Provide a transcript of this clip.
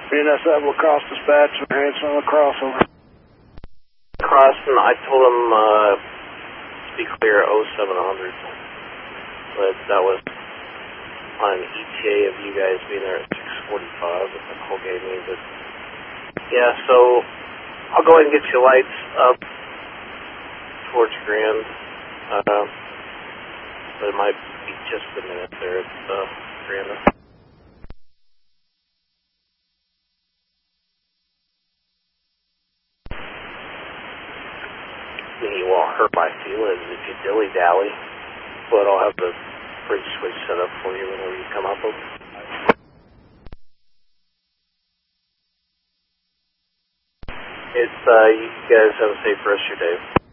BNSF lacrosse dispatch, Hanson lacrosse over. Crossing, I told him to be clear 0700, but that was on an ETA of you guys being there at 6:45 that Nicole gave me. But yeah, so I'll go ahead and get your lights up towards Grand, but it might be just a minute there at Grand. You won't hurt my feelings if you dilly-dally, but I'll have the bridge switch set up for you whenever you come up. You guys have a safe rest of your day.